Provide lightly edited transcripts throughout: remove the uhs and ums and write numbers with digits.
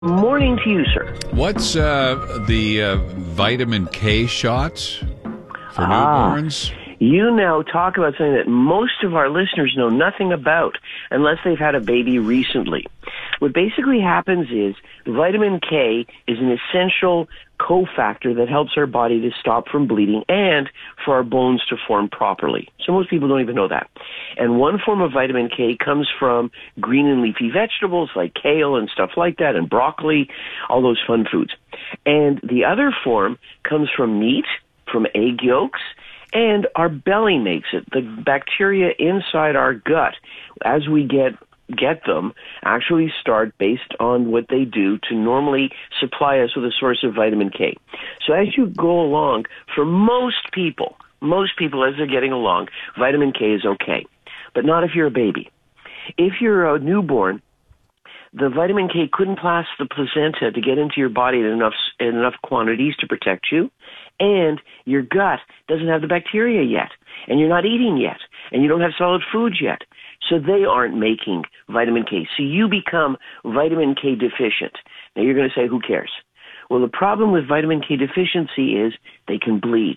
Morning to you, sir. What's the vitamin K shots for newborns? You now talk about something that most of our listeners know nothing about unless they've had a baby recently. What basically happens is vitamin K is an essential cofactor that helps our body to stop from bleeding and for our bones to form properly. So most people don't even know that. And one form of vitamin K comes from green and leafy vegetables like kale and stuff like that, and broccoli, all those fun foods. And the other form comes from meat, from egg yolks, and our belly makes it. The bacteria inside our gut, as we get them, actually start based on what they do to normally supply us with a source of vitamin K. So as you go along, for most people as they're getting along, vitamin K is okay. But not if you're a baby. If you're a newborn, the vitamin K couldn't pass the placenta to get into your body in enough quantities to protect you, and your gut doesn't have the bacteria yet, and you're not eating yet, and you don't have solid foods yet. So they aren't making vitamin K. So you become vitamin K deficient. Now you're going to say, who cares? Well, the problem with vitamin K deficiency is they can bleed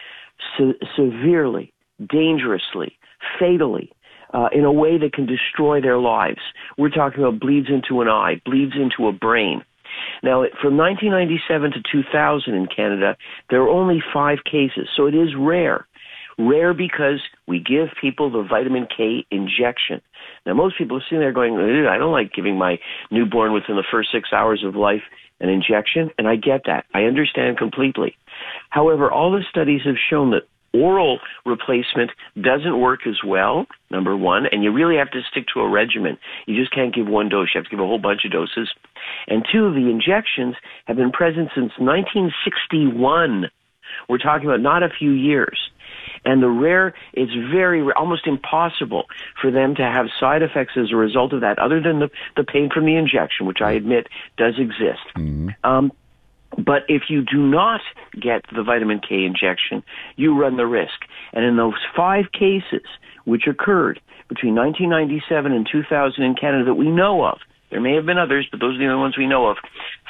severely, dangerously, fatally, in a way that can destroy their lives. We're talking about bleeds into an eye, bleeds into a brain. Now, from 1997 to 2000 in Canada, there are only 5 cases, so it is rare. Rare because we give people the vitamin K injection. Now, most people are sitting there going, I don't like giving my newborn within the first 6 hours of life an injection, and I get that. I understand completely. However, all the studies have shown that oral replacement doesn't work as well, number one, and you really have to stick to a regimen. You just can't give one dose. You have to give a whole bunch of doses. And 2, the injections have been present since 1961. We're talking about not a few years. And it's very, almost impossible for them to have side effects as a result of that, other than the pain from the injection, which I admit does exist. Mm-hmm. But if you do not get the vitamin K injection, you run the risk. And in those 5 cases which occurred between 1997 and 2000 in Canada that we know of, there may have been others, but those are the only ones we know of,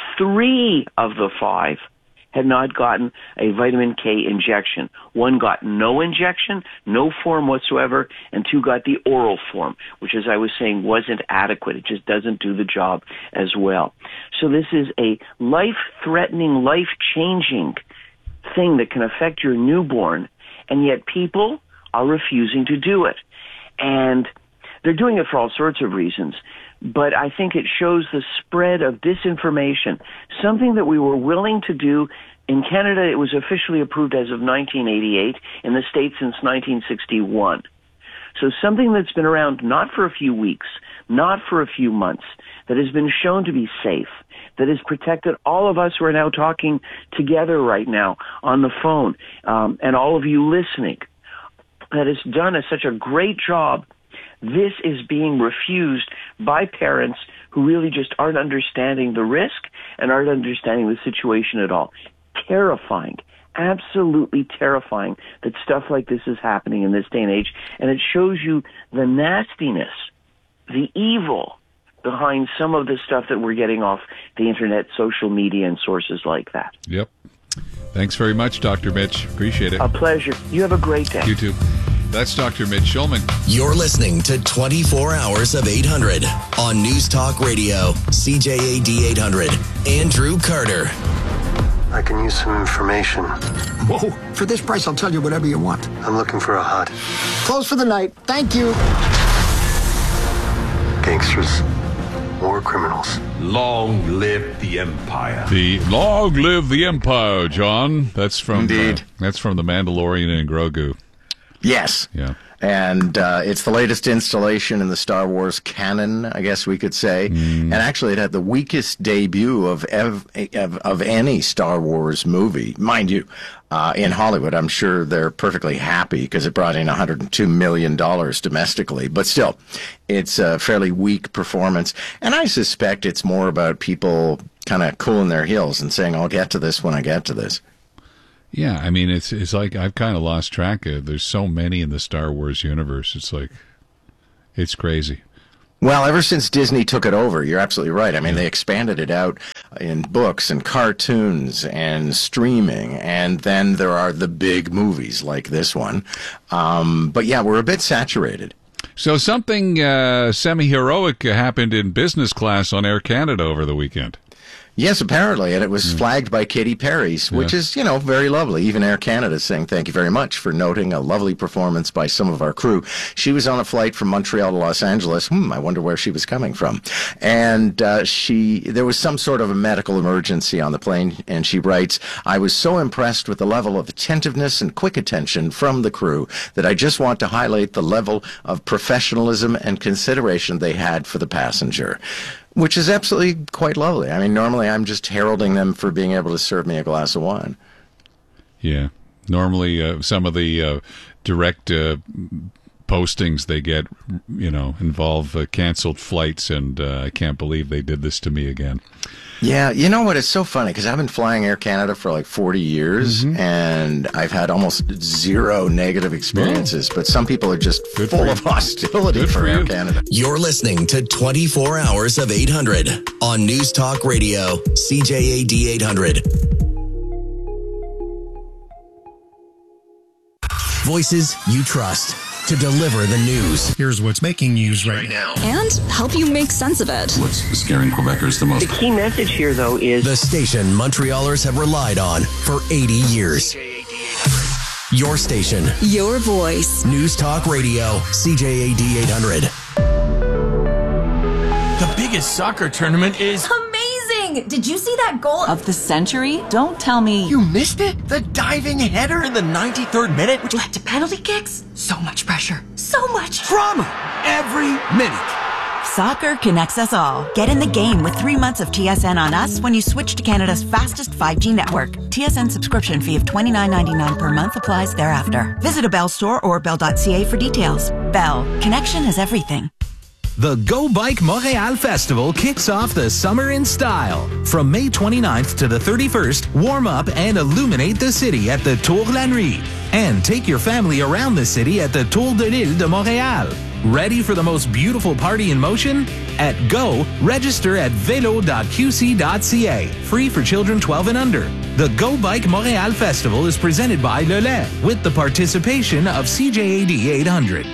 3 of the 5 had not gotten a vitamin K injection. 1 got no injection, no form whatsoever, and 2 got the oral form, which, as I was saying, wasn't adequate. It just doesn't do the job as well. So this is a life-threatening, life-changing thing that can affect your newborn, and yet people are refusing to do it. And they're doing it for all sorts of reasons. But I think it shows the spread of disinformation, something that we were willing to do. In Canada, it was officially approved as of 1988, in the States since 1961. So something that's been around not for a few weeks, not for a few months, that has been shown to be safe, that has protected all of us who are now talking together right now on the phone, and all of you listening, that has done such a great job. This is being refused by parents who really just aren't understanding the risk and aren't understanding the situation at all. Terrifying, absolutely terrifying that stuff like this is happening in this day and age, and it shows you the nastiness, the evil behind some of the stuff that we're getting off the internet, social media, and sources like that. Yep. Thanks very much, Dr. Mitch. Appreciate it. A pleasure. You have a great day. You too. That's Dr. Mitch Shulman. You're listening to 24 Hours of 800 on News Talk Radio, CJAD 800. Andrew Carter. I can use some information. Whoa, for this price, I'll tell you whatever you want. I'm looking for a hut. Close for the night. Thank you. Gangsters. War criminals. Long live the Empire. Long live the Empire, John. That's from Indeed. That's from The Mandalorian and Grogu. Yes. Yeah. And it's the latest installation in the Star Wars canon, I guess we could say. And actually, it had the weakest debut of any Star Wars movie, mind you. In Hollywood, I'm sure they're perfectly happy because it brought in $102 million domestically. But still, it's a fairly weak performance. And I suspect it's more about people kind of cooling their heels and saying, I'll get to this when I get to this. Yeah, I mean, it's like I've kind of lost track of. There's so many in the Star Wars universe. It's like, it's crazy. Well, ever since Disney took it over, you're absolutely right. I mean, they expanded it out in books and cartoons and streaming, and then there are the big movies like this one. But yeah, we're a bit saturated. So something semi-heroic happened in business class on Air Canada over the weekend. Yes, apparently, and it was flagged by Katy Perry's, which is, very lovely. Even Air Canada is saying thank you very much for noting a lovely performance by some of our crew. She was on a flight from Montreal to Los Angeles. I wonder where she was coming from. And there was some sort of a medical emergency on the plane, and she writes, I was so impressed with the level of attentiveness and quick attention from the crew that I just want to highlight the level of professionalism and consideration they had for the passenger. Which is absolutely quite lovely. I mean, normally I'm just heralding them for being able to serve me a glass of wine. Yeah. Normally some of the direct postings they get, involve canceled flights, and I can't believe they did this to me again. Yeah, you know what? It's so funny because I've been flying Air Canada for like 40 years, and I've had almost zero negative experiences, but some people are just full of hostility for Air Canada. You're listening to 24 Hours of 800 on News Talk Radio, CJAD 800. Voices you trust to deliver the news. Here's what's making news right now. And help you make sense of it. What's scaring Quebecers the most? The key message here, though, is the station Montrealers have relied on for 80 years. Your station. Your voice. News Talk Radio, CJAD 800. The biggest soccer tournament is amazing! Did you see that goal of the century? Don't tell me. You missed it? The diving header in the 93rd minute, which led to penalty kicks? So much pressure. So much drama every minute. Soccer connects us all. Get in the game with 3 months of TSN on us when you switch to Canada's fastest 5G network. TSN subscription fee of $29.99 per month applies thereafter. Visit a Bell store or bell.ca for details. Bell. Connection is everything. The Go Bike Montréal Festival kicks off the summer in style. From May 29th to the 31st, warm up and illuminate the city at the Tour La Nuit. And take your family around the city at the Tour de l'Île de Montréal. Ready for the most beautiful party in motion? At Go, register at velo.qc.ca. Free for children 12 and under. The Go Bike Montréal Festival is presented by Le Lait with the participation of CJAD 800.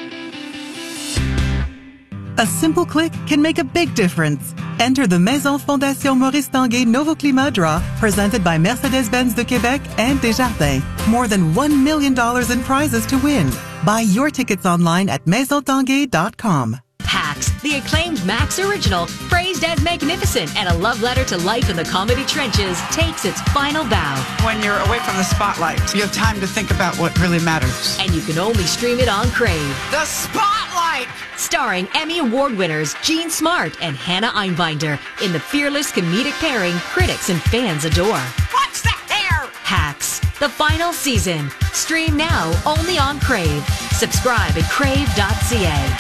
A simple click can make a big difference. Enter the Maison Fondation Maurice Tanguay Novo Climat Draw, presented by Mercedes-Benz de Québec and Desjardins. More than $1 million in prizes to win. Buy your tickets online at maisontanguay.com. Hacks, the acclaimed Max original, praised as magnificent and a love letter to life in the comedy trenches, takes its final bow. When you're away from the spotlight, you have time to think about what really matters. And you can only stream it on Crave. The Spotlight! Starring Emmy Award winners Jean Smart and Hannah Einbinder in the fearless comedic pairing critics and fans adore. What's the hair? Hacks, the final season. Stream now only on Crave. Subscribe at crave.ca.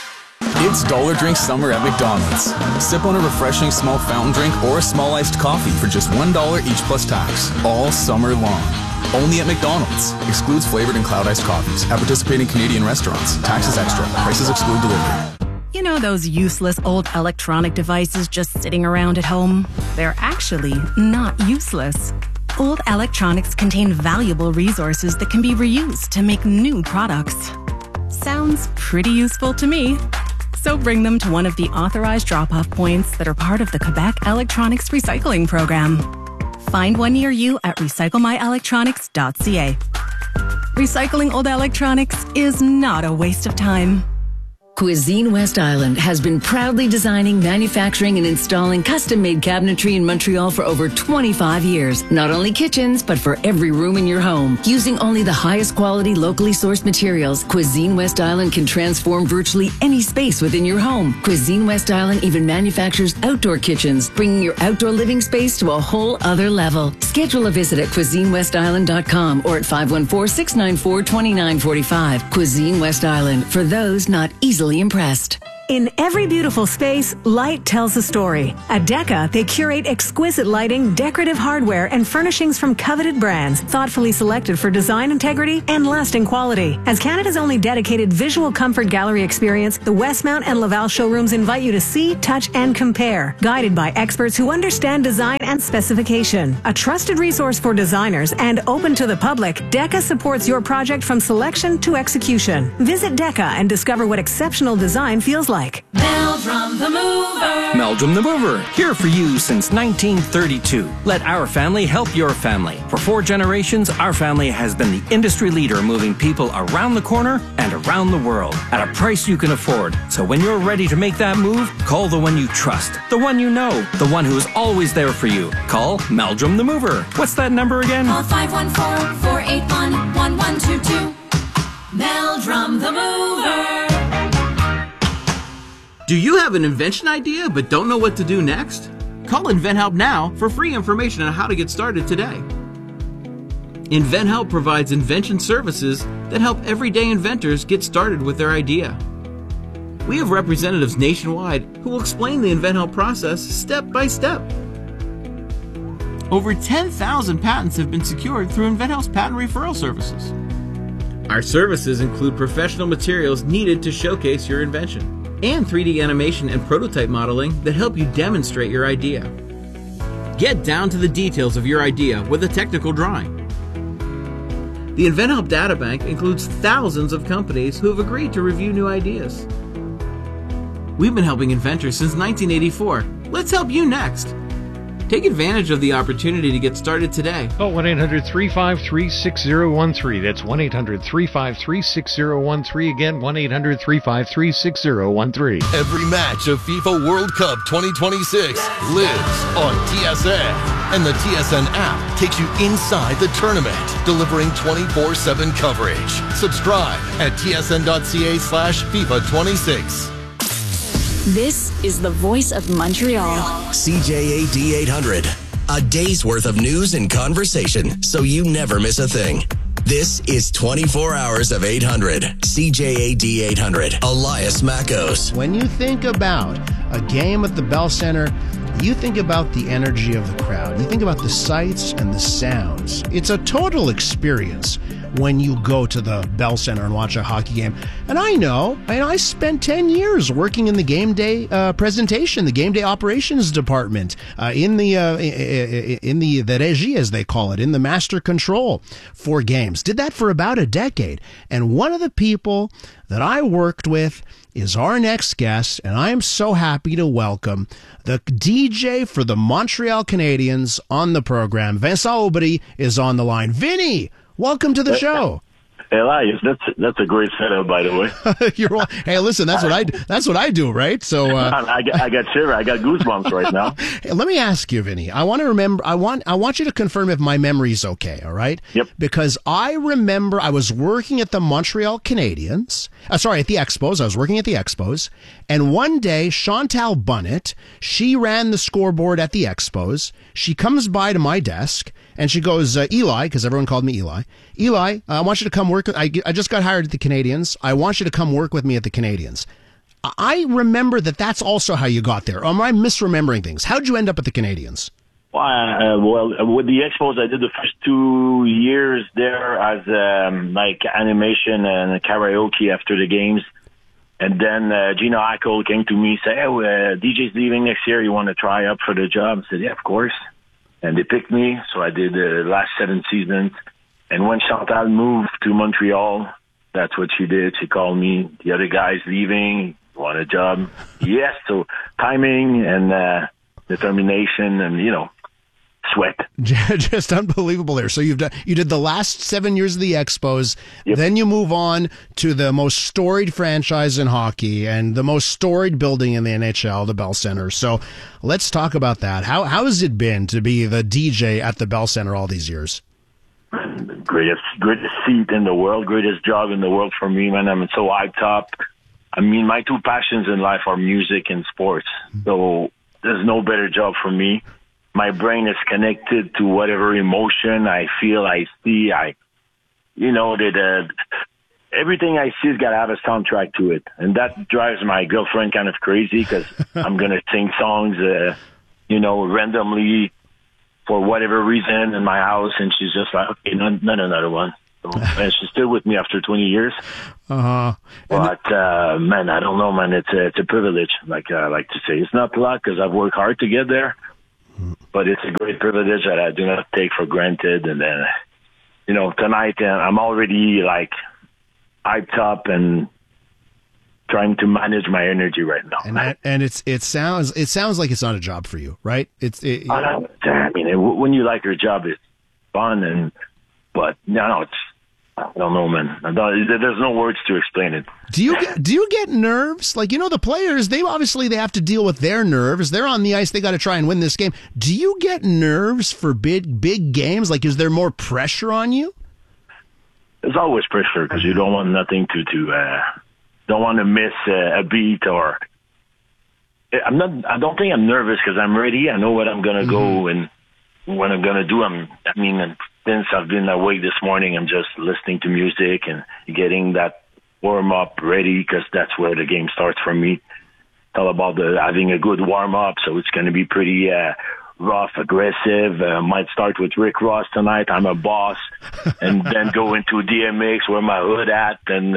It's Dollar Drink Summer at McDonald's. Sip on a refreshing small fountain drink or a small iced coffee for just $1 each plus tax, all summer long. Only at McDonald's. Excludes flavored and cloud iced coffees. At participating Canadian restaurants. Taxes extra. Prices exclude delivery. You know those useless old electronic devices just sitting around at home? They're actually not useless. Old electronics contain valuable resources that can be reused to make new products. Sounds pretty useful to me. So bring them to one of the authorized drop-off points that are part of the Quebec Electronics Recycling Program. Find one near you at recyclemyelectronics.ca. Recycling old electronics is not a waste of time. Cuisine West Island has been proudly designing, manufacturing, and installing custom-made cabinetry in Montreal for over 25 years. Not only kitchens, but for every room in your home. Using only the highest quality, locally sourced materials, Cuisine West Island can transform virtually any space within your home. Cuisine West Island even manufactures outdoor kitchens, bringing your outdoor living space to a whole other level. Schedule a visit at cuisinewestisland.com or at 514-694-2945. Cuisine West Island, for those not easily impressed. In every beautiful space, light tells a story. At Deca, they curate exquisite lighting, decorative hardware, and furnishings from coveted brands, thoughtfully selected for design integrity and lasting quality. As Canada's only dedicated visual comfort gallery experience, the Westmount and Laval showrooms invite you to see, touch, and compare, guided by experts who understand design and specification. A trusted resource for designers and open to the public, Deca supports your project from selection to execution. Visit Deca and discover what exceptional design feels like. Meldrum the Mover. Meldrum the Mover, here for you since 1932. Let our family help your family. For 4 generations, our family has been the industry leader moving people around the corner and around the world at a price you can afford. So when you're ready to make that move, call the one you trust, the one you know, the one who is always there for you. Call Meldrum the Mover. What's that number again? Call 514-481-1122. Meldrum the Mover. Do you have an invention idea but don't know what to do next? Call InventHelp now for free information on how to get started today. InventHelp provides invention services that help everyday inventors get started with their idea. We have representatives nationwide who will explain the InventHelp process step by step. Over 10,000 patents have been secured through InventHelp's patent referral services. Our services include professional materials needed to showcase your invention, and 3D animation and prototype modeling that help you demonstrate your idea. Get down to the details of your idea with a technical drawing. The InventHelp Databank includes thousands of companies who have agreed to review new ideas. We've been helping inventors since 1984. Let's help you next. Take advantage of the opportunity to get started today. Call 1-800-353-6013. That's 1-800-353-6013. Again, 1-800-353-6013. Every match of FIFA World Cup 2026 lives on TSN. And the TSN app takes you inside the tournament, delivering 24/7 coverage. Subscribe at tsn.ca/FIFA26. This is the voice of Montreal. CJAD 800. A day's worth of news and conversation so you never miss a thing. This is 24 hours of 800. CJAD 800. Elias Mackos. When you think about a game at the Bell Center, you think about the energy of the crowd. You think about the sights and the sounds. It's a total experience when you go to the Bell Center and watch a hockey game. And I know, I spent 10 years working in the game day presentation, the game day operations department, in the régie, as they call it, in the master control for games. Did that for about a decade. And one of the people that I worked with is our next guest, and I am so happy to welcome the DJ for the Montreal Canadiens on the program. Vincent Aubry is on the line. Vinny, welcome to the show. Elias, that's a great setup, by the way. Hey, listen, that's what I do, right? So I got shiver, I got goosebumps right now. Hey, let me ask you, Vinny. I want you to confirm if my memory's okay. All right? Yep. Because I remember I was working at the Montreal Canadiens. At the Expos. I was working at the Expos, and one day Chantal Bunnett, she ran the scoreboard at the Expos. She comes by to my desk. And she goes, Eli, because everyone called me Eli. Eli, I want you to come work. I just got hired at the Canadiens. I want you to come work with me at the Canadiens. I remember that's also how you got there. Or am I misremembering things? How'd you end up at the Canadiens? Well, with the Expos, I did the first 2 years there as like animation and karaoke after the games. And then Gino Hackle came to me and said, hey, DJ's leaving next year. You want to try up for the job? I said, yeah, of course. And they picked me, so I did the last 7 seasons. And when Chantal moved to Montreal, that's what she did. She called me. The other guy's leaving. Want a job? Yes. So timing and determination and, sweat. Just unbelievable there. So you did the last 7 years of the Expos. Yep. Then you move on to the most storied franchise in hockey and the most storied building in the NHL, the Bell Center. So let's talk about that. How has it been to be the DJ at the Bell Center all these years? Greatest seat in the world, greatest job in the world for me, man. I'm so hyped up. I mean, my 2 passions in life are music and sports. So there's no better job for me. My brain is connected to whatever emotion I feel, I see. everything I see has got to have a soundtrack to it. And that drives my girlfriend kind of crazy because I'm going to sing songs, randomly for whatever reason in my house. And she's just like, okay, not another one. So, and she's still with me after 20 years. Uh-huh. But, man, I don't know, man. It's a privilege, like I like to say. It's not luck because I've worked hard to get there, but it's a great privilege that I do not take for granted. And then, tonight I'm already, like, hyped up and trying to manage my energy right now. And it sounds like it's not a job for you, right? I mean, when you like your job, it's fun, but it's, I don't know, man. There's no words to explain it. Do you get nerves? Like, the players, they have to deal with their nerves. They're on the ice. They got to try and win this game. Do you get nerves for big games? Like, is there more pressure on you? There's always pressure because you don't want nothing to don't want to miss a beat or. I don't think I'm nervous because I'm ready. I know what I'm gonna go and what I'm gonna do. Since I've been awake this morning, I'm just listening to music and getting that warm up ready because that's where the game starts for me. It's all about having a good warm up, so it's gonna be pretty rough, aggressive. Might start with Rick Ross tonight. I'm a boss, and then go into DMX where my hood at, and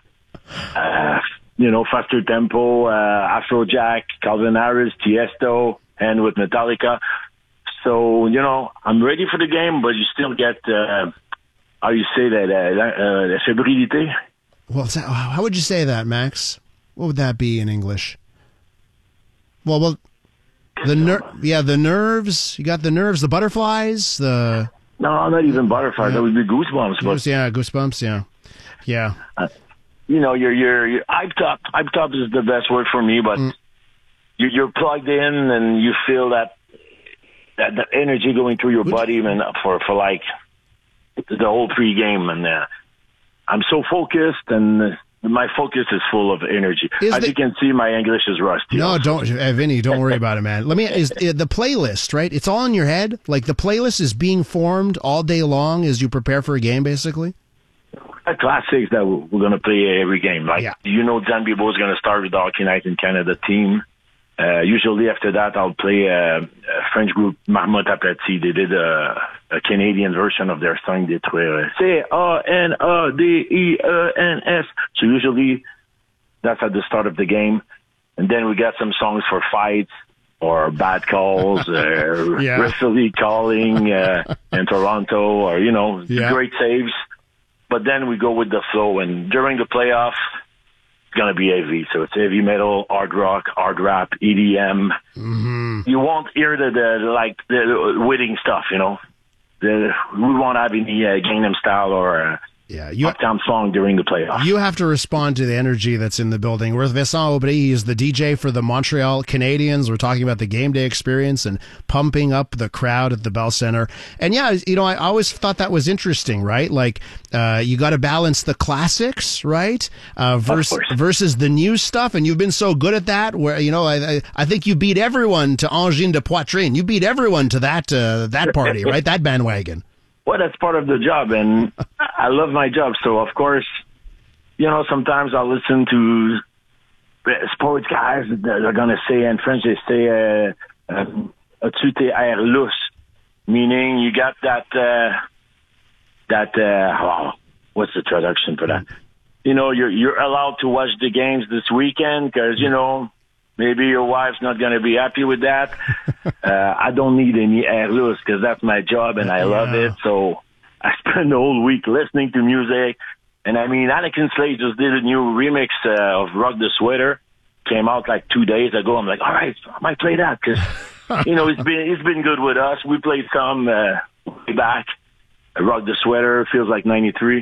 faster tempo, Afrojack, Calvin Harris, Tiesto, and with Metallica. So, I'm ready for the game, but you still get, how you say that, fébrilité? Well, how would you say that, Max? What would that be in English? Well, the nerves. You got the nerves, the butterflies, No, not even butterflies. That would be goosebumps. Goosebumps, yeah. You're hyped up. Hyped up is the best word for me, but you're plugged in and you feel that energy going through your body, and for like the whole pregame, and I'm so focused, and my focus is full of energy. As you can see, my English is rusty. No, Vinny, don't worry about it, man. Is the playlist, right? It's all in your head. Like the playlist is being formed all day long as you prepare for a game, basically. Classics that we're going to play every game. Like, Dan Bibeau is going to start with the Hockey Night in Canada team. Usually after that, I'll play a French group, Marmotte Aplati. They did a Canadian version of their song, C-A-N-A-D-E-E-N-S. So usually that's at the start of the game. And then we got some songs for fights or bad calls, referee calling in Toronto, or, great saves. But then we go with the flow, and during the playoff, it's going to be heavy. So it's heavy metal, hard rock, hard rap, EDM. Mm-hmm. You won't hear the winning stuff, we won't have any Gangnam Style or Uptown song during the playoffs. You have to respond to the energy that's in the building. We're with Vincent Aubry. He's the DJ for the Montreal Canadiens. We're talking about the game day experience and pumping up the crowd at the Bell Center. And I always thought that was interesting, right? Like, you got to balance the classics, right? Versus the new stuff. And you've been so good at that where, I think you beat everyone to Angine de Poitrine. You beat everyone to that party, right? That bandwagon. Well, that's part of the job, and I love my job. So, of course, sometimes I'll listen to sports guys that are going to say, in French, they say, as-tu tes airs lousses, meaning you got what's the traduction for that? You're allowed to watch the games this weekend because, maybe your wife's not going to be happy with that. I don't need any air loose because that's my job and I love it. So I spend the whole week listening to music. And Anakin Slade just did a new remix of Rock the Sweater. Came out like 2 days ago. I'm like, all right, I might play that because, it's been good with us. We played some way back. Rock the Sweater, feels like 93.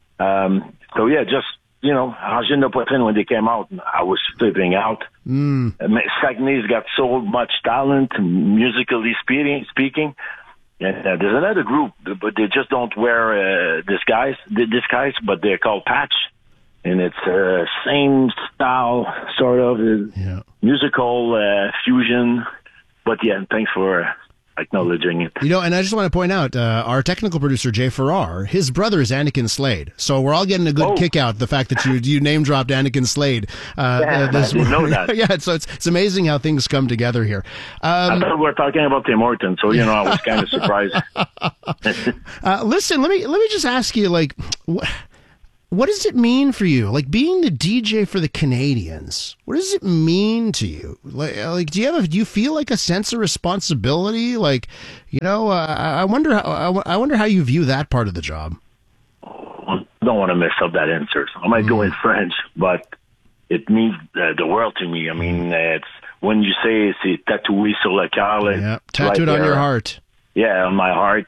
Angine de Poitrine, when they came out, I was flipping out. Saguenay's got so much talent, musically speaking. And there's another group, but they just don't wear disguise, but they're called Patch. And it's same style, sort of, musical fusion. But thanks for acknowledging it. You know, and I just want to point out, our technical producer, Jay Farrar, his brother is Anakin Slade. So we're all getting a good kick out the fact that you name-dropped Anakin Slade. I didn't know that. Yeah, so it's amazing how things come together here. I thought we were talking about Tim Hortons, so, I was kind of surprised. Listen, let me just ask you, like, what does it mean for you? Like, being the DJ for the Canadians, what does it mean to you? Like, do you feel like a sense of responsibility? Like, I wonder how you view that part of the job. I don't want to mess up that answer. So I might go in French, but it means the world to me. I mean, it's when you say c'est tatoué sur le cœur. Tattooed on your heart. Yeah, on my heart.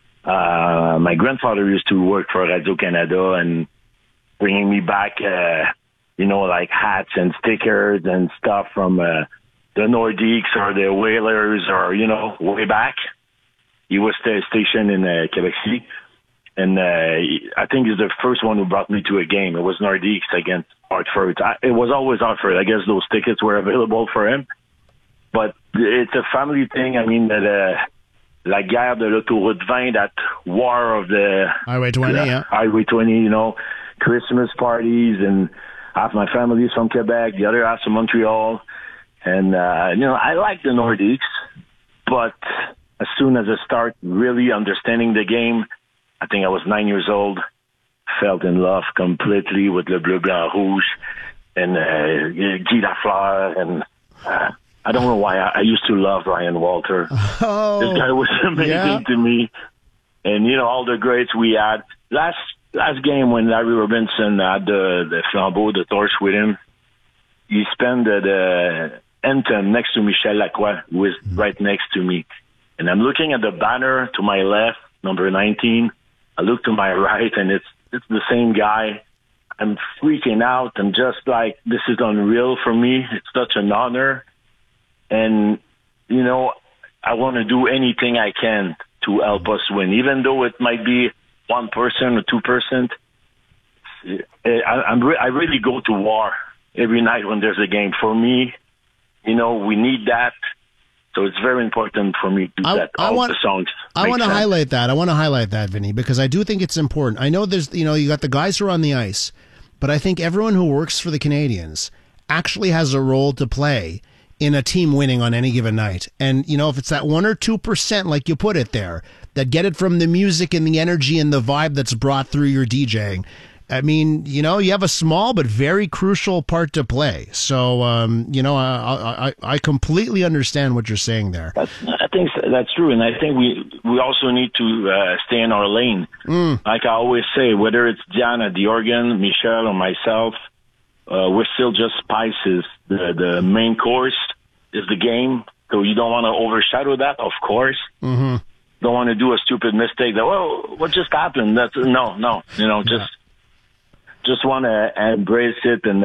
My grandfather used to work for Radio-Canada and bringing me back, like hats and stickers and stuff from the Nordiques or the Whalers or, way back. He was stationed in Quebec City. And I think he's the first one who brought me to a game. It was Nordiques against Hartford. It was always Hartford. I guess those tickets were available for him. But it's a family thing. I mean, la guerre de l'autoroute 20, that war of the Highway 20, Highway 20, Christmas parties, and half my family is from Quebec, the other half's from Montreal. And, I like the Nordiques, but as soon as I start really understanding the game, I think I was 9 years old, fell in love completely with Le Bleu Blanc Rouge and Guy Lafleur, and I don't know why I used to love Ryan Walter. Oh, this guy was amazing to me. And, all the greats we had. Last game when Larry Robinson had the flambeau, the torch with him, he spent the anthem next to Michel Lacroix, who is right next to me. And I'm looking at the banner to my left, number 19. I look to my right, and it's the same guy. I'm freaking out. I'm just like, this is unreal for me. It's such an honor. And, I want to do anything I can to help us win, even though it might be 1% or 2%. I really go to war every night when there's a game. For me, we need that. So it's very important for me to do that. The songs. I want to highlight that. I want to highlight that, Vinny, because I do think it's important. I know there's, you got the guys who are on the ice, but I think everyone who works for the Canadians actually has a role to play in a team winning on any given night. And, if it's that 1 or 2%, like you put it there, that get it from the music and the energy and the vibe that's brought through your DJing, I mean, you have a small but very crucial part to play. So, I completely understand what you're saying there. I think that's true. And I think we also need to stay in our lane. Like I always say, whether it's Diane at the organ, Michel, or myself, we're still just spices. The main course is the game, so you don't want to overshadow that, of course. Mm-hmm. Don't want to do a stupid mistake that, what just happened? That's no. Just want to embrace it and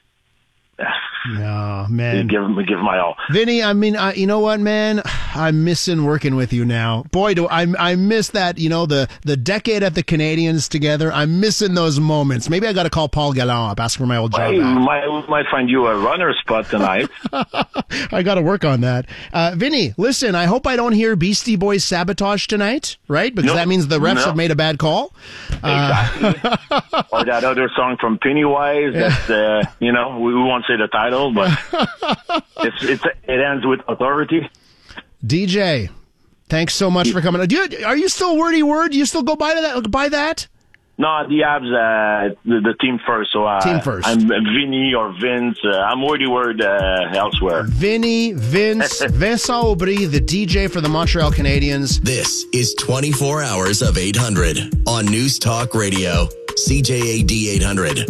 man, give my all. Vinny, I mean, you know what, man? I'm missing working with you now. Boy, do I miss that, the decade at the Canadians together. I'm missing those moments. Maybe I got to call Paul Gallant up, ask for my old job back. Might find you a runner spot tonight. I got to work on that. Vinny, listen, I hope I don't hear Beastie Boys Sabotage tonight, right? Because that means the refs have made a bad call. Exactly. Or that other song from Pennywise that, we won't say the title, but it ends with authority. DJ, thanks so much for coming. Are you still Wordy Word? Do you still go by that? No, the Abs, the team first. So team first. I'm Vinny or Vince. I'm Wordy Word elsewhere. Vinny, Vince, Vincent Aubry, the DJ for the Montreal Canadiens. This is 24 Hours of 800 on News Talk Radio, CJAD 800.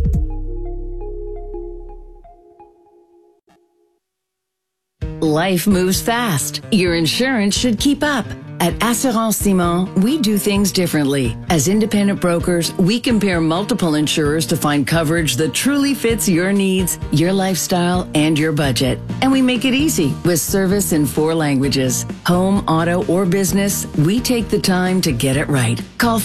Life moves fast. Your insurance should keep up. At Assurance Simon, we do things differently. As independent brokers, we compare multiple insurers to find coverage that truly fits your needs, your lifestyle, and your budget. And we make it easy with service in 4 languages. Home, auto, or business, we take the time to get it right. Call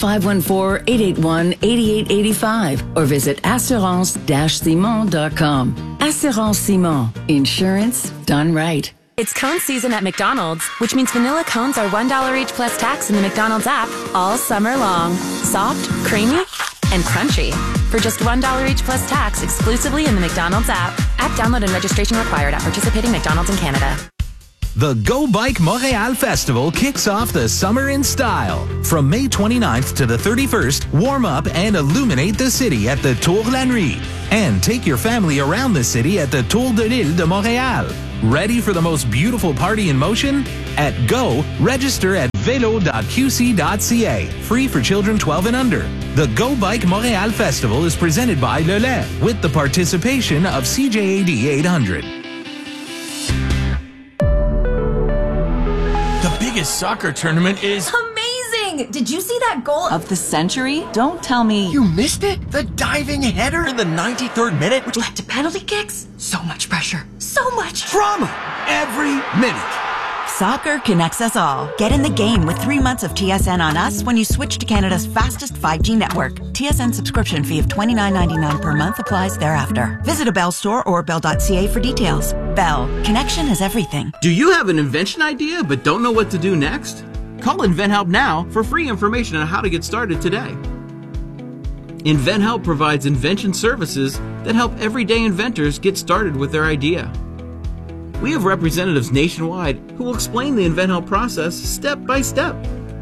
514-881-8885 or visit assurance-simon.com. Assurance Simon. Insurance done right. It's cone season at McDonald's, which means vanilla cones are $1 each plus tax in the McDonald's app all summer long. Soft, creamy, and crunchy. For just $1 each plus tax exclusively in the McDonald's app. App download and registration required at participating McDonald's in Canada. The Go Bike Montréal Festival kicks off the summer in style. From May 29th to the 31st, warm up and illuminate the city at the Tour La Nuit. And take your family around the city at the Tour de l'Île de Montréal. Ready for the most beautiful party in motion? At Go, register at velo.qc.ca. Free for children 12 and under. The Go Bike Montréal Festival is presented by Le Lait with the participation of CJAD 800. The biggest soccer tournament is amazing! Did you see that goal of the century? Don't tell me you missed it. The diving header in the 93rd minute, which led to penalty kicks. So much pressure. So much drama every minute. Soccer connects us all. Get in the game with 3 months of TSN on us when you switch to Canada's fastest 5G network. TSN subscription fee of $29.99 per month applies thereafter. Visit a Bell store or bell.ca for details. Bell. Connection is everything. Do you have an invention idea but don't know what to do next? Call InventHelp now for free information on how to get started today. InventHelp provides invention services that help everyday inventors get started with their idea. We have representatives nationwide who will explain the InventHelp process step by step.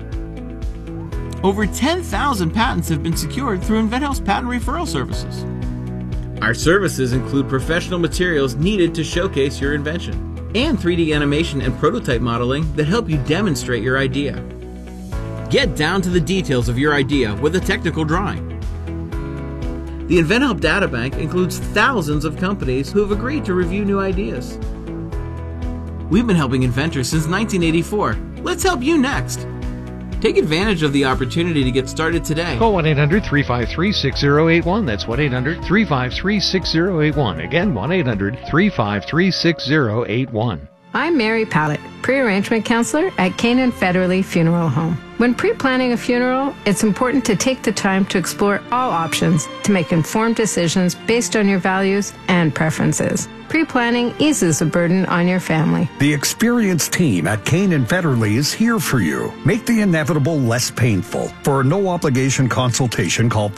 Over 10,000 patents have been secured through InventHelp's patent referral services. Our services include professional materials needed to showcase your invention and 3D animation and prototype modeling that help you demonstrate your idea. Get down to the details of your idea with a technical drawing. The InventHelp Databank includes thousands of companies who have agreed to review new ideas. We've been helping inventors since 1984. Let's help you next. Take advantage of the opportunity to get started today. Call 1-800-353-6081. That's 1-800-353-6081. Again, 1-800-353-6081. I'm Mary Pallett, pre-arrangement counselor at Canaan Federally Funeral Home. When pre-planning a funeral, it's important to take the time to explore all options to make informed decisions based on your values and preferences. Pre-planning eases the burden on your family. The experienced team at Canaan Federally is here for you. Make the inevitable less painful. For a no-obligation consultation, call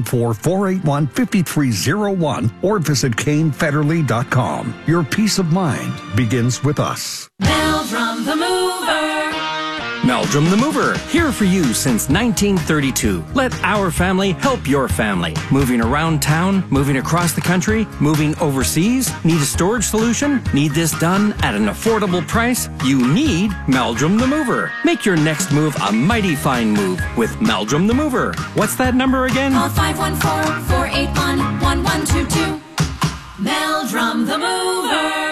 514-481-5301 or visit canefederally.com. Your peace of mind begins with us. Meldrum the Mover. Meldrum the Mover, here for you since 1932. Let our family help your family. Moving around town, moving across the country, moving overseas. Need a storage solution? Need this done at an affordable price? You need Meldrum the Mover. Make your next move a mighty fine move with Meldrum the Mover. What's that number again? Call 514-481-1122. Meldrum the Mover.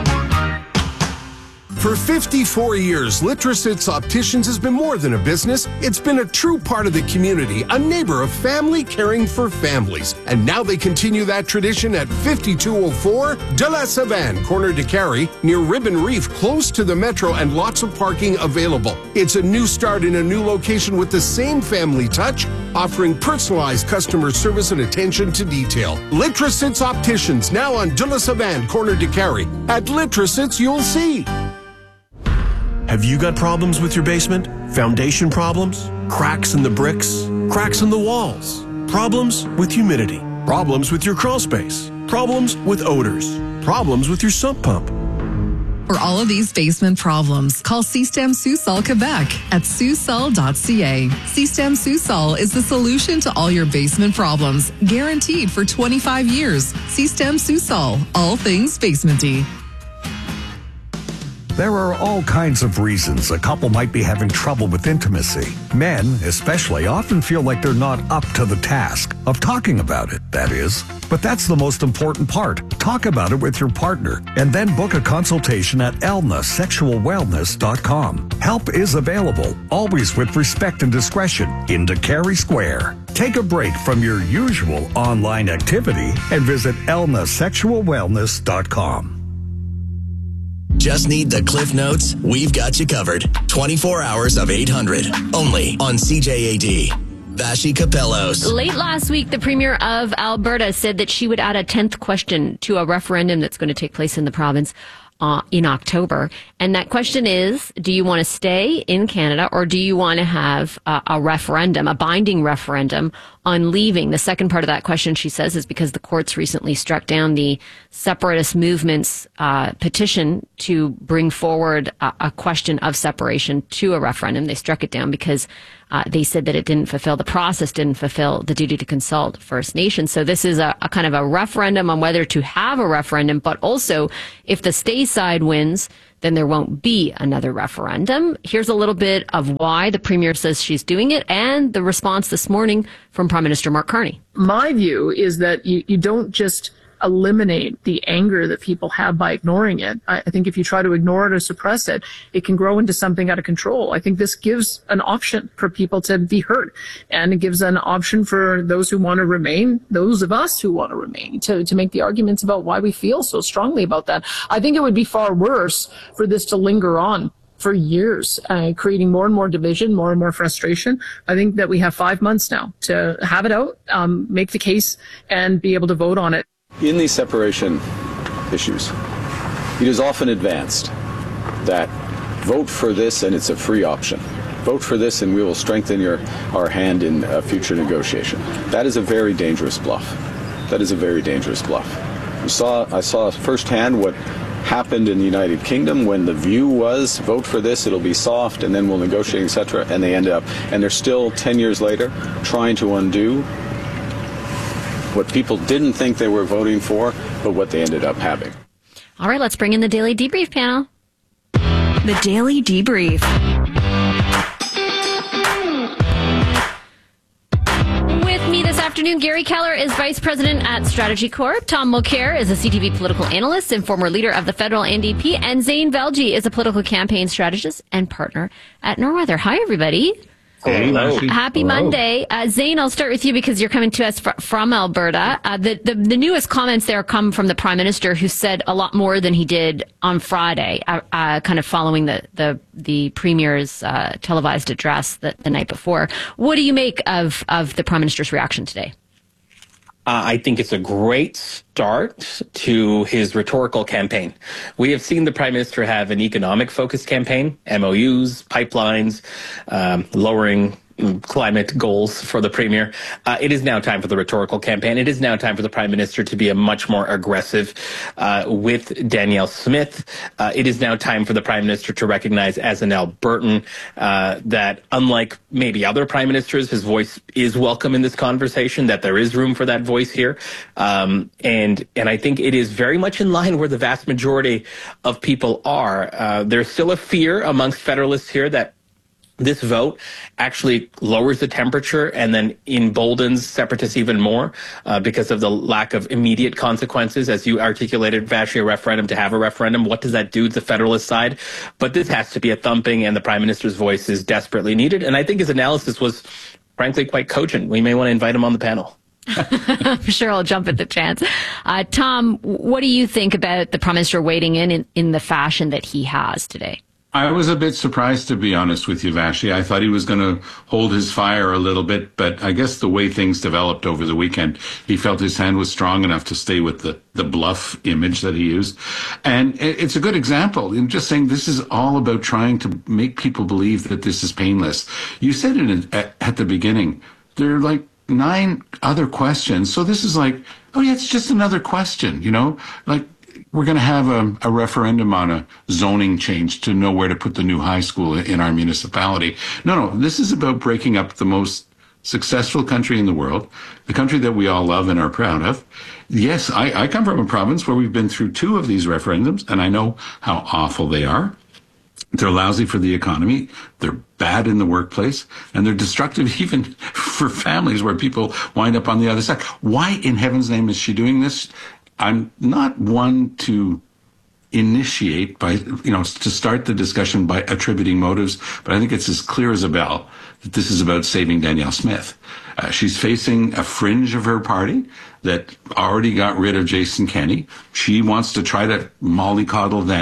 For 54 years, Litrosits Opticians has been more than a business. It's been a true part of the community, a neighbor of family caring for families. And now they continue that tradition at 5204 de la Savane, corner de Carrie, near Ribbon Reef, close to the metro and lots of parking available. It's a new start in a new location with the same family touch, offering personalized customer service and attention to detail. Litrosits Opticians, now on de la Savane, corner de Carrie. At Litrosits, you'll see. Have you got problems with your basement? Foundation problems? Cracks in the bricks? Cracks in the walls? Problems with humidity? Problems with your crawl space? Problems with odors? Problems with your sump pump? For all of these basement problems, call Système Sous-Sol Quebec at soussol.ca. Système Sous-Sol is the solution to all your basement problems, guaranteed for 25 years. Système Sous-Sol, all things basementy. There are all kinds of reasons a couple might be having trouble with intimacy. Men, especially, often feel like they're not up to the task of talking about it, that is. But that's the most important part. Talk about it with your partner and then book a consultation at elnasexualwellness.com. Help is available, always with respect and discretion, in Carrie Square. Take a break from your usual online activity and visit elnasexualwellness.com. Just need the Cliff Notes? We've got you covered. 24 hours of 800. Only on CJAD. Vashi Capellos. Late last week, the Premier of Alberta said that she would add a 10th question to a referendum that's going to take place in the province in October. And that question is, do you want to stay in Canada or do you want to have a referendum, a binding referendum on leaving? The second part of that question, she says, is because the courts recently struck down the separatist movement's petition to bring forward a question of separation to a referendum. They struck it down because they said that the process didn't fulfill the duty to consult First Nations. So this is a kind of a referendum on whether to have a referendum, but also if the stay side wins, then there won't be another referendum. Here's a little bit of why the Premier says she's doing it and the response this morning from Prime Minister Mark Carney. My view is that you don't just eliminate the anger that people have by ignoring it. I think if you try to ignore it or suppress it, it can grow into something out of control. I think this gives an option for people to be heard, and it gives an option for those who want to remain, those of us who want to remain, to make the arguments about why we feel so strongly about that. I think it would be far worse for this to linger on for years, creating more and more division, more and more frustration. I think that we have 5 months now to have it out, make the case, and be able to vote on it. In these separation issues, it is often advanced that vote for this and it's a free option. Vote for this and we will strengthen our hand in a future negotiation. That is a very dangerous bluff. That is a very dangerous bluff. I saw firsthand what happened in the United Kingdom when the view was vote for this, it'll be soft, and then we'll negotiate, etc. And they end up, and they're still 10 years later trying to undo what people didn't think they were voting for, but what they ended up having. All right, let's bring in the Daily Debrief panel. The Daily Debrief. With me this afternoon, Gary Keller is Vice President at Strategy Corp. Tom Mulcair is a CTV political analyst and former leader of the federal NDP. And Zane Velji is a political campaign strategist and partner at Norweather. Hi, everybody. Hello. Happy Monday. Zane, I'll start with you because you're coming to us from Alberta. The newest comments there come from the Prime Minister, who said a lot more than he did on Friday, kind of following the Premier's televised address the night before. What do you make of the Prime Minister's reaction today? I think it's a great start to his rhetorical campaign. We have seen the Prime Minister have an economic-focused campaign, MOUs, pipelines, lowering climate goals for the Premier. It is now time for the rhetorical campaign. It is now time for the Prime Minister to be a much more aggressive with Danielle Smith. It is now time for the Prime Minister to recognize as an Albertan that unlike maybe other Prime Ministers, his voice is welcome in this conversation, that there is room for that voice here. And I think it is very much in line where the vast majority of people are. There's still a fear amongst Federalists here that this vote actually lowers the temperature and then emboldens separatists even more because of the lack of immediate consequences. As you articulated, Vashi, a referendum to have a referendum. What does that do to the Federalist side? But this has to be a thumping, and the Prime Minister's voice is desperately needed. And I think his analysis was, frankly, quite cogent. We may want to invite him on the panel. I'm sure I'll jump at the chance. Tom, what do you think about the Prime Minister wading in the fashion that he has today? I was a bit surprised, to be honest with you, Vashi. I thought he was going to hold his fire a little bit, but I guess the way things developed over the weekend, he felt his hand was strong enough to stay with the bluff image that he used. And it's a good example in just saying this is all about trying to make people believe that this is painless. You said it at the beginning. There are like 9 other questions. So this is like, oh yeah, it's just another question, you know, like, we're going to have a referendum on a zoning change to know where to put the new high school in our municipality. No, this is about breaking up the most successful country in the world, the country that we all love and are proud of. Yes, I come from a province where we've been through 2 of these referendums, and I know how awful they are. They're lousy for the economy, they're bad in the workplace, and they're destructive even for families where people wind up on the other side. Why in heaven's name is she doing this? I'm not one to initiate to start the discussion by attributing motives, but I think it's as clear as a bell that this is about saving Danielle Smith. She's facing a fringe of her party that already got rid of Jason Kenney. She wants to try to mollycoddle them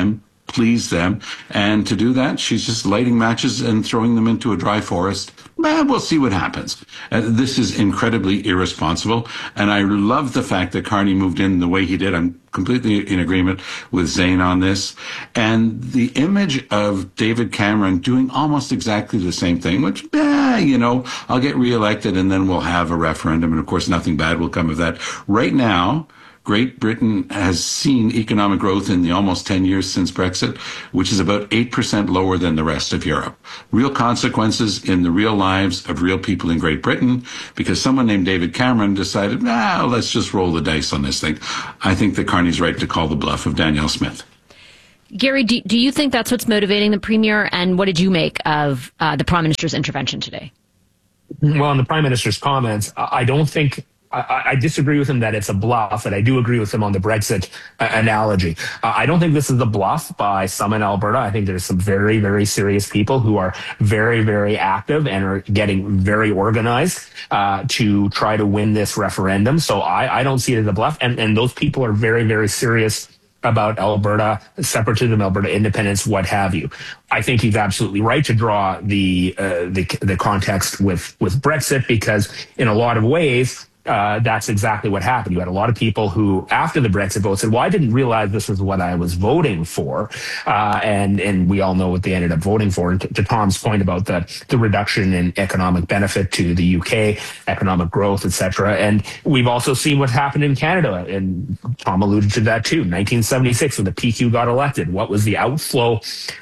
please them. And to do that, she's just lighting matches and throwing them into a dry forest. We'll see what happens. This is incredibly irresponsible. And I love the fact that Carney moved in the way he did. I'm completely in agreement with Zane on this. And the image of David Cameron doing almost exactly the same thing, which, I'll get reelected and then we'll have a referendum. And of course, nothing bad will come of that. Right now, Great Britain has seen economic growth in the almost 10 years since Brexit, which is about 8% lower than the rest of Europe. Real consequences in the real lives of real people in Great Britain, because someone named David Cameron decided, let's just roll the dice on this thing. I think that Carney's right to call the bluff of Danielle Smith. Gary, do you think that's what's motivating the Premier? And what did you make of the Prime Minister's intervention today? Well, in the Prime Minister's comments, I don't think... I disagree with him that it's a bluff, and I do agree with him on the Brexit analogy. I don't think this is a bluff by some in Alberta. I think there's some very, very serious people who are very, very active and are getting very organized to try to win this referendum. So I don't see it as a bluff, and those people are very, very serious about Alberta separatism, Alberta independence, what have you. I think he's absolutely right to draw the context with Brexit, because in a lot of ways, that's exactly what happened. You had a lot of people who, after the Brexit vote, said, well, I didn't realize this was what I was voting for. And we all know what they ended up voting for. And to Tom's point about the reduction in economic benefit to the UK, economic growth, et cetera. And we've also seen what happened in Canada. And Tom alluded to that too. 1976, when the PQ got elected, what was the outflow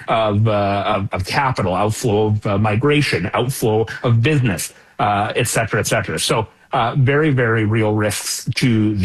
of capital, outflow of migration, outflow of business, et cetera, et cetera. So, very, very real risks to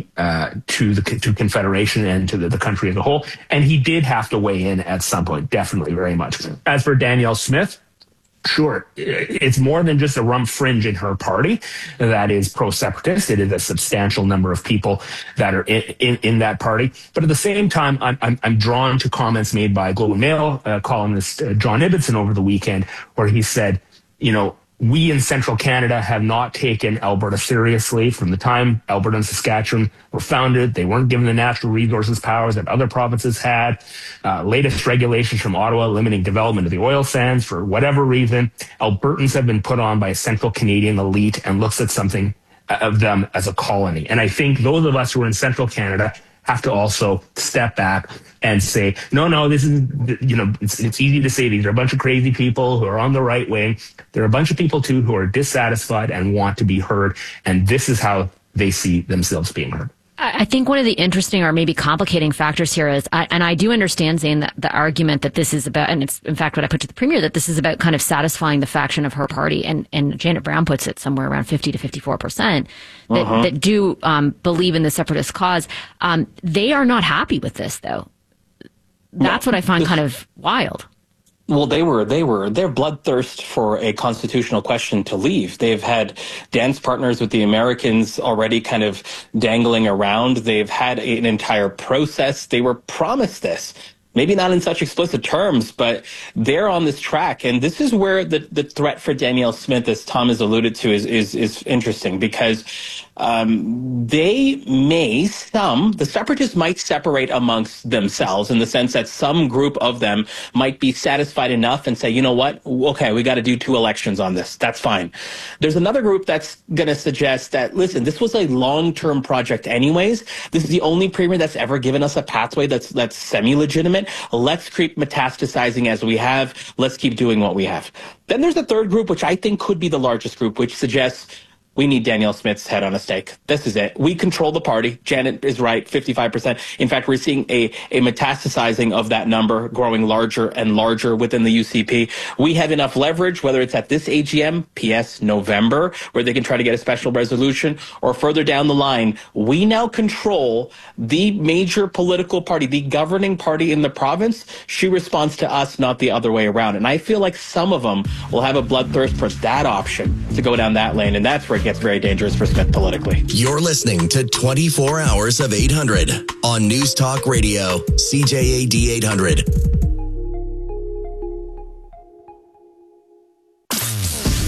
Confederation and to the country as a whole. And he did have to weigh in at some point, definitely, very much. As for Danielle Smith, sure, it's more than just a rump fringe in her party that is pro-separatist. It is a substantial number of people that are in that party. But at the same time, I'm drawn to comments made by Globe and Mail columnist John Ibbotson over the weekend, where he said, we in central Canada have not taken Alberta seriously from the time Alberta and Saskatchewan were founded. They weren't given the natural resources powers that other provinces had. Latest regulations from Ottawa limiting development of the oil sands for whatever reason. Albertans have been put on by a central Canadian elite and looks at something of them as a colony. And I think those of us who are in central Canada have to also step back and say, no, this is, it's easy to say these are a bunch of crazy people who are on the right wing. There are a bunch of people, too, who are dissatisfied and want to be heard. And this is how they see themselves being heard. I think one of the interesting or maybe complicating factors here is, and I do understand, Zane, that the argument that this is about, and it's in fact what I put to the Premier, that this is about kind of satisfying the faction of her party, and Janet Brown puts it somewhere around 50 to 54% that do believe in the separatist cause. They are not happy with this, though. That's what I find kind of wild. Well, their bloodthirst for a constitutional question to leave. They've had dance partners with the Americans already kind of dangling around. They've had an entire process. They were promised this. Maybe not in such explicit terms, but they're on this track. And this is where the threat for Danielle Smith, as Tom has alluded to, is interesting, because the separatists might separate amongst themselves in the sense that some group of them might be satisfied enough and say, you know what, okay, we got to do 2 elections on this. That's fine. There's another group that's going to suggest that, listen, this was a long-term project anyways. This is the only premier that's ever given us a pathway that's semi-legitimate. Let's keep metastasizing as we have. Let's keep doing what we have. Then there's a third group, which I think could be the largest group, which suggests we need Danielle Smith's head on a stake. This is it. We control the party. Janet is right, 55%. In fact, we're seeing a metastasizing of that number, growing larger and larger within the UCP. We have enough leverage, whether it's at this AGM, PS November, where they can try to get a special resolution, or further down the line. We now control the major political party, the governing party in the province. She responds to us, not the other way around. And I feel like some of them will have a bloodthirst for that option to go down that lane. And that's where it gets very dangerous for Smith politically. You're listening to 24 Hours of 800 on News Talk Radio, CJAD 800.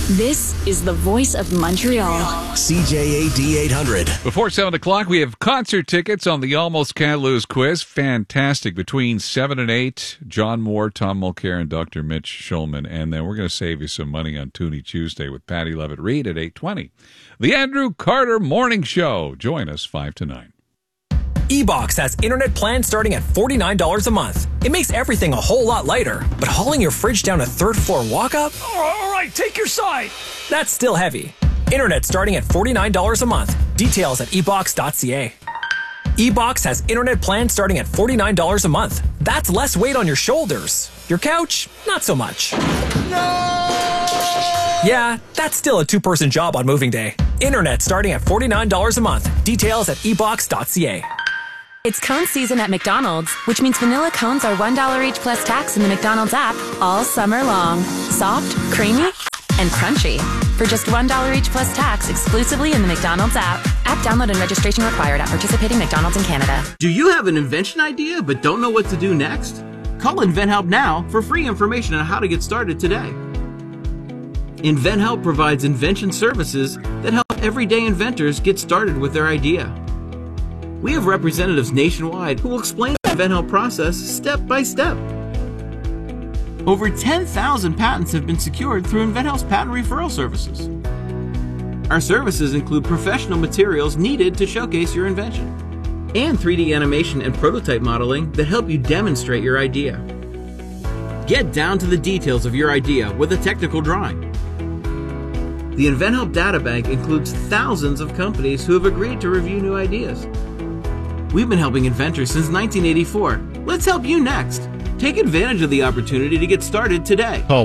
This is the voice of Montreal. CJAD 800. Before 7 o'clock, we have concert tickets on the Almost Can't Lose quiz. Fantastic. Between 7 and 8, John Moore, Tom Mulcair, and Dr. Mitch Schulman. And then we're going to save you some money on Toonie Tuesday with Patty Levitt-Reid at 8:20. The Andrew Carter Morning Show. Join us 5 to 9. eBox has internet plans starting at $49 a month. It makes everything a whole lot lighter, but hauling your fridge down a third-floor walk-up? All right, take your side. That's still heavy. Internet starting at $49 a month. Details at ebox.ca. eBox has internet plans starting at $49 a month. That's less weight on your shoulders. Your couch, not so much. No! Yeah, that's still a two-person job on moving day. Internet starting at $49 a month. Details at ebox.ca. It's cone season at McDonald's, which means vanilla cones are $1 each plus tax in the McDonald's app all summer long. Soft, creamy, and crunchy. For just $1 each plus tax exclusively in the McDonald's app. App download and registration required at participating McDonald's in Canada. Do you have an invention idea but don't know what to do next? Call InventHelp now for free information on how to get started today. InventHelp provides invention services that help everyday inventors get started with their idea. We have representatives nationwide who will explain the InventHelp process step by step. Over 10,000 patents have been secured through InventHelp's patent referral services. Our services include professional materials needed to showcase your invention, and 3D animation and prototype modeling that help you demonstrate your idea. Get down to the details of your idea with a technical drawing. The InventHelp Databank includes thousands of companies who have agreed to review new ideas. We've been helping inventors since 1984. Let's help you next. Take advantage of the opportunity to get started today. Call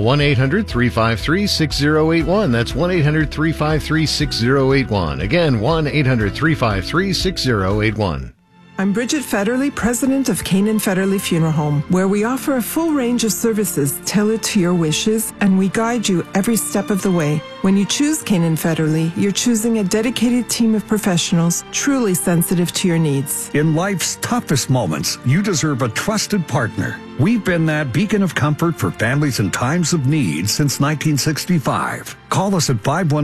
1-800-353-6081. That's 1-800-353-6081. Again, 1-800-353-6081. I'm Bridget Federley, president of Canaan Federley Funeral Home, where we offer a full range of services tailored to your wishes, and we guide you every step of the way. When you choose Canaan Federley, you're choosing a dedicated team of professionals truly sensitive to your needs. In life's toughest moments, you deserve a trusted partner. We've been that beacon of comfort for families in times of need since 1965. Call us at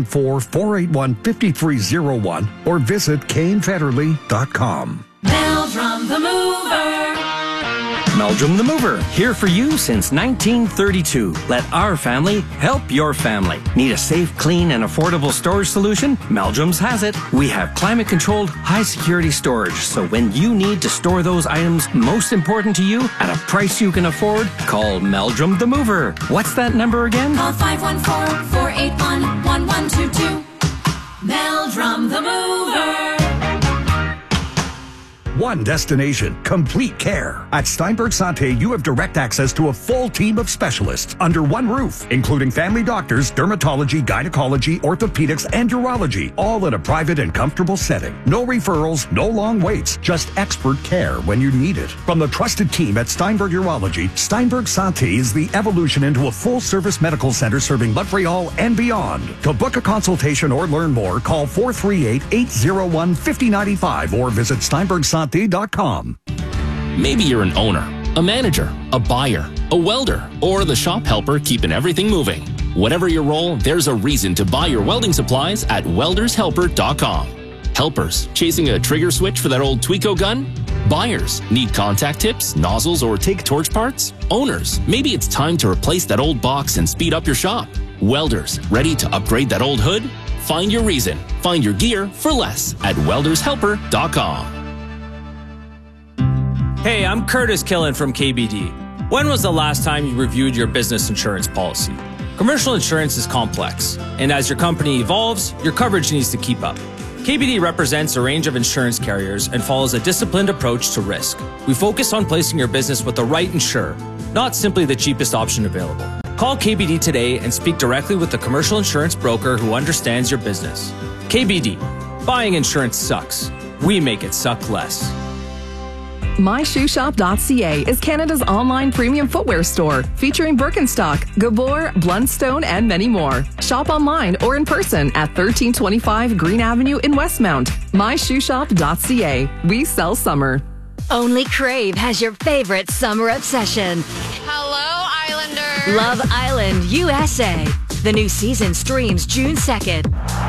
514-481-5301 or visit CaneFederley.com. Meldrum the Mover. Meldrum the Mover, here for you since 1932. Let our family help your family. Need a safe, clean, and affordable storage solution? Meldrum's has it. We have climate-controlled, high-security storage, so when you need to store those items most important to you at a price you can afford, call Meldrum the Mover. What's that number again? Call 514-481-1122. Meldrum the Mover. One destination, complete care. At Steinberg Santé, you have direct access to a full team of specialists under one roof, including family doctors, dermatology, gynecology, orthopedics, and urology, all in a private and comfortable setting. No referrals, no long waits, just expert care when you need it. From the trusted team at Steinberg Urology, Steinberg Santé is the evolution into a full-service medical center serving Montreal and beyond. To book a consultation or learn more, call 438-801-5095 or visit SteinbergSanté.com. Maybe you're an owner, a manager, a buyer, a welder, or the shop helper keeping everything moving. Whatever your role, there's a reason to buy your welding supplies at weldershelper.com. Helpers, chasing a trigger switch for that old Tweco gun? Buyers, need contact tips, nozzles, or take torch parts? Owners, maybe it's time to replace that old box and speed up your shop. Welders, ready to upgrade that old hood? Find your reason. Find your gear for less at weldershelper.com. Hey, I'm Curtis Killen from KBD. When was the last time you reviewed your business insurance policy? Commercial insurance is complex, and as your company evolves, your coverage needs to keep up. KBD represents a range of insurance carriers and follows a disciplined approach to risk. We focus on placing your business with the right insurer, not simply the cheapest option available. Call KBD today and speak directly with the commercial insurance broker who understands your business. KBD. Buying insurance sucks. We make it suck less. MyShoeShop.ca is Canada's online premium footwear store, featuring Birkenstock, Gabor, Blundstone, and many more. Shop online or in person at 1325 Green Avenue in Westmount. MyShoeShop.ca. We sell summer. Only Crave has your favorite summer obsession. Hello, Islanders. Love Island, USA. The new season streams June 2nd.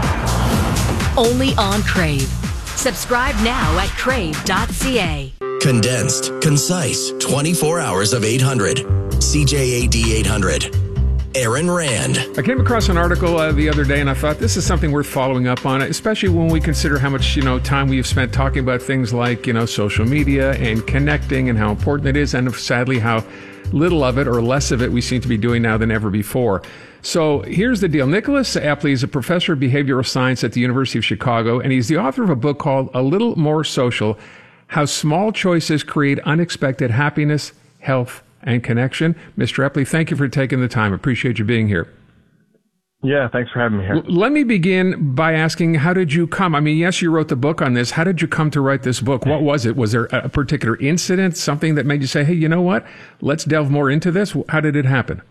Only on Crave. Subscribe now at crave.ca. Condensed, concise, 24 hours of 800. CJAD 800. Aaron Rand. I came across an article the other day, and I thought this is something worth following up on, especially when we consider how much time we've spent talking about things like social media and connecting and how important it is, and sadly how little of it or less of it we seem to be doing now than ever before. So here's the deal. Nicholas Apley is a professor of behavioral science at the University of Chicago, and he's the author of a book called A Little More Social: How Small Choices Create Unexpected Happiness, Health, and Connection. Mr. Apley, thank you for taking the time. Appreciate you being here. Yeah, thanks for having me here. Let me begin by asking, how did you come? I mean, yes, you wrote the book on this. How did you come to write this book? What was it? Was there a particular incident, something that made you say, hey, you know what? Let's delve more into this? How did it happen?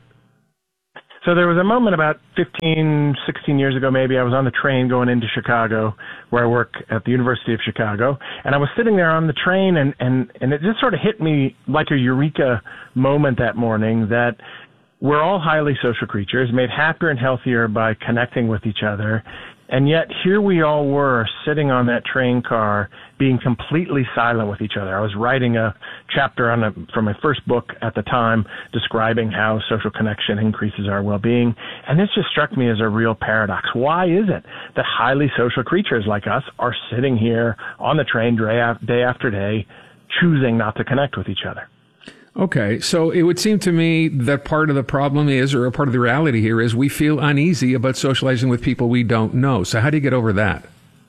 So there was a moment about 15, 16 years ago, maybe. I was on the train going into Chicago, where I work at the University of Chicago. And I was sitting there on the train, and it just sort of hit me like a eureka moment that morning that we're all highly social creatures, made happier and healthier by connecting with each other. And yet here we all were sitting on that train car being completely silent with each other. I was writing a chapter from my first book at the time describing how social connection increases our well-being. And this just struck me as a real paradox. Why is it that highly social creatures like us are sitting here on the train day after day choosing not to connect with each other? Okay, so it would seem to me that part of the problem is, or a part of the reality here is, we feel uneasy about socializing with people we don't know. So how do you get over that?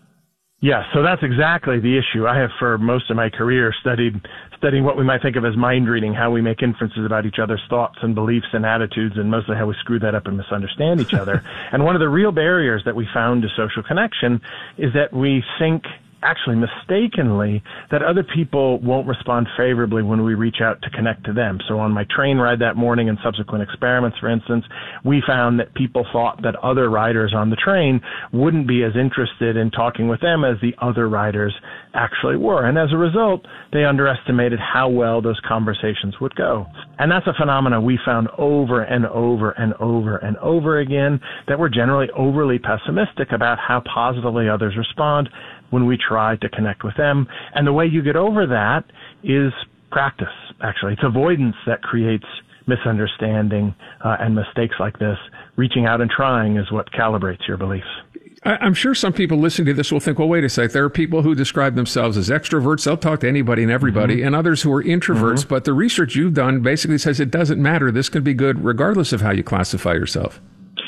Yeah, so that's exactly the issue. I have, for most of my career, studying what we might think of as mind reading, how we make inferences about each other's thoughts and beliefs and attitudes, and mostly how we screw that up and misunderstand each other. And one of the real barriers that we found to social connection is that we think, actually mistakenly, that other people won't respond favorably when we reach out to connect to them. So on my train ride that morning and subsequent experiments, for instance, we found that people thought that other riders on the train wouldn't be as interested in talking with them as the other riders actually were. And as a result, they underestimated how well those conversations would go. And that's a phenomenon we found over and over and over and over again, that we're generally overly pessimistic about how positively others respond when we try to connect with them. And the way you get over that is practice, actually. It's avoidance that creates misunderstanding and mistakes like this. Reaching out and trying is what calibrates your beliefs. I'm sure some people listening to this will think, well, wait a sec, there are people who describe themselves as extroverts. They'll talk to anybody and everybody, and others who are introverts. But the research you've done basically says it doesn't matter. This can be good regardless of how you classify yourself.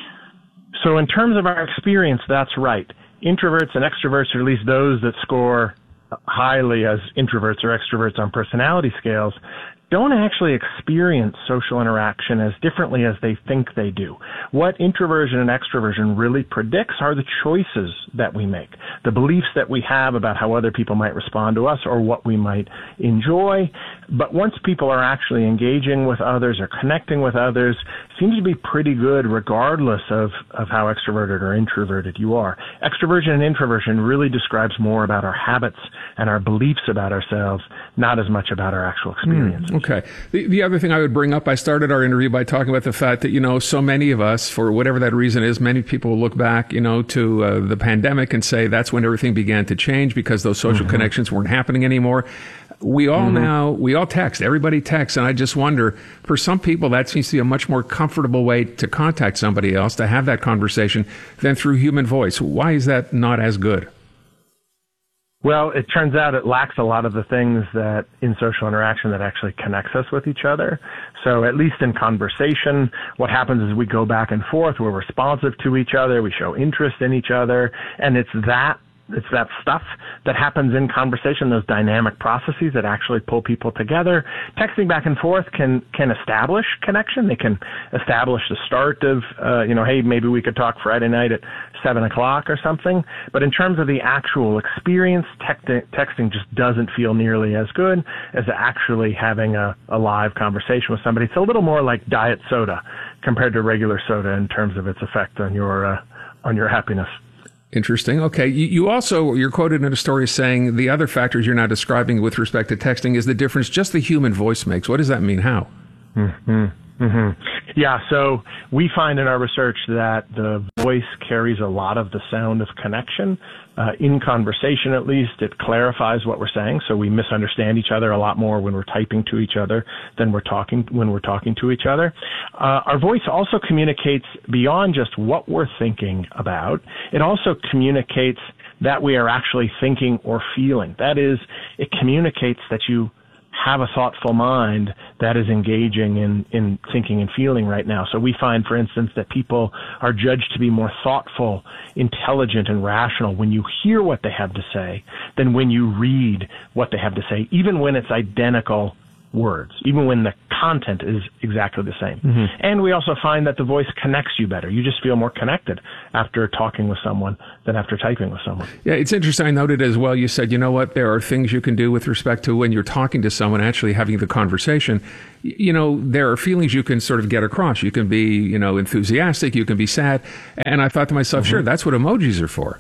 So in terms of our experience, that's right. Introverts and extroverts, or at least those that score highly as introverts or extroverts on personality scales, don't actually experience social interaction as differently as they think they do. What introversion and extroversion really predicts are the choices that we make, the beliefs that we have about how other people might respond to us or what we might enjoy. But once people are actually engaging with others or connecting with others, it seems to be pretty good regardless of how extroverted or introverted you are. Extroversion and introversion really describes more about our habits and our beliefs about ourselves, not as much about our actual experiences. Okay. The other thing I would bring up, I started our interview by talking about the fact that, so many of us, for whatever that reason is, many people will look back, to the pandemic and say that's when everything began to change because those social connections weren't happening anymore. We all we all text. Everybody texts. And I just wonder, for some people, that seems to be a much more comfortable way to contact somebody else, to have that conversation, than through human voice. Why is that not as good? Well, it turns out it lacks a lot of the things that in social interaction that actually connects us with each other. So at least in conversation, what happens is we go back and forth. We're responsive to each other. We show interest in each other. And it's that stuff that happens in conversation, those dynamic processes that actually pull people together. Texting back and forth can establish connection. They can establish the start of, hey, maybe we could talk Friday night at 7 o'clock or something. But in terms of the actual experience, texting just doesn't feel nearly as good as actually having a live conversation with somebody. It's a little more like diet soda compared to regular soda in terms of its effect on your happiness. Interesting. Okay. You're quoted in a story saying the other factors you're now describing with respect to texting is the difference just the human voice makes. What does that mean? How? Yeah, so we find in our research that the voice carries a lot of the sound of connection. In conversation, at least, it clarifies what we're saying, so we misunderstand each other a lot more when we're typing to each other than when we're talking to each other. Our voice also communicates beyond just what we're thinking about. It also communicates that we are actually thinking or feeling. That is, it communicates that you have a thoughtful mind that is engaging in thinking and feeling right now. So we find, for instance, that people are judged to be more thoughtful, intelligent, and rational when you hear what they have to say than when you read what they have to say, even when it's identical words, even when the content is exactly the same. And we also find that the voice connects you better. You just feel more connected after talking with someone than after typing with someone. Yeah, it's interesting. I noted as well, you said, you know what, there are things you can do with respect to when you're talking to someone, actually having the conversation. You know, there are feelings you can sort of get across. You can be, you know, enthusiastic, you can be sad. And I thought to myself, sure, that's what emojis are for.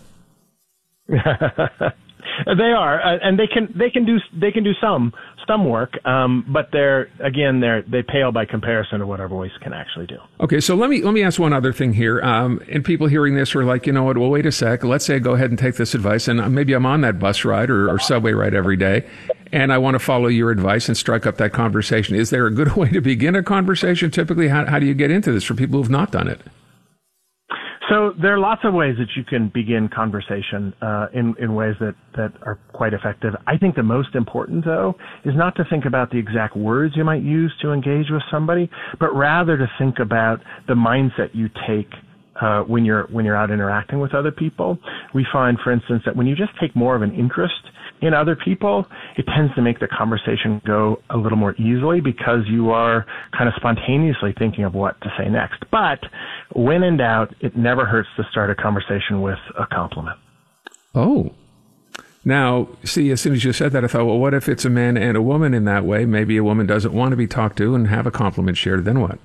They are, and they can do some work, but they pale by comparison to what our voice can actually do. Okay, so let me ask one other thing here. And people hearing this are like, you know what? Well, wait a sec. Let's say I go ahead and take this advice, and maybe I'm on that bus ride or subway ride every day, and I want to follow your advice and strike up that conversation. Is there a good way to begin a conversation? Typically, how do you get into this for people who've not done it? So there are lots of ways that you can begin conversation in ways that are quite effective. I think the most important, though, is not to think about the exact words you might use to engage with somebody, but rather to think about the mindset you take when you're out interacting with other people. We find, for instance, that when you just take more of an interest in other people, it tends to make the conversation go a little more easily because you are kind of spontaneously thinking of what to say next. But when in doubt, it never hurts to start a conversation with a compliment. Oh. Now, see, as soon as you said that, I thought, well, what if it's a man and a woman in that way? Maybe a woman doesn't want to be talked to and have a compliment shared. Then what?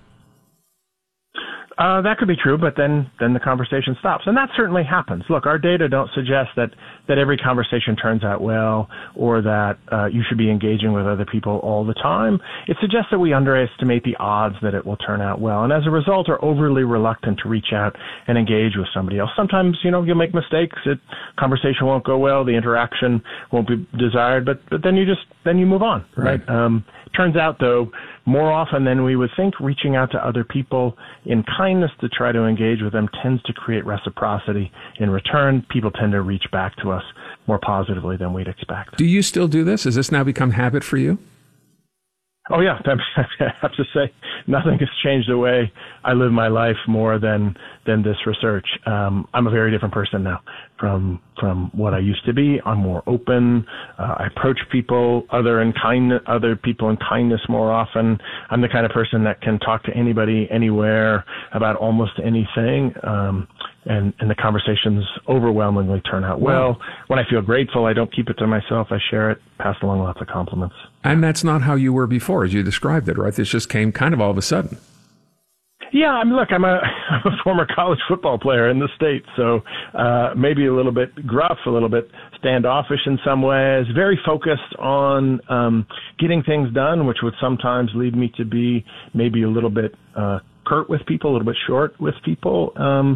That could be true, but then the conversation stops. And that certainly happens. Look, our data don't suggest that every conversation turns out well or that you should be engaging with other people all the time. It suggests that we underestimate the odds that it will turn out well, and as a result are overly reluctant to reach out and engage with somebody else. Sometimes, you know, you'll make mistakes. Conversation won't go well. The interaction won't be desired, but then you move on, right? Turns out, though, more often than we would think, reaching out to other people in kindness to try to engage with them tends to create reciprocity. In return, people tend to reach back to us more positively than we'd expect. Do you still do this? Has this now become habit for you? Oh, yeah. I have to say, nothing has changed the way I live my life more than this research. I'm a very different person now from what I used to be. I'm more open. I approach other people in kindness more often. I'm the kind of person that can talk to anybody, anywhere, about almost anything. And the conversations overwhelmingly turn out well. When I feel grateful, I don't keep it to myself. I share it, pass along lots of compliments. And that's not how you were before, as you described it, right? This just came kind of all of a sudden. Yeah, I'm a former college football player in the States, so maybe a little bit gruff, a little bit standoffish in some ways, very focused on getting things done, which would sometimes lead me to be maybe a little bit curt with people, a little bit short with people.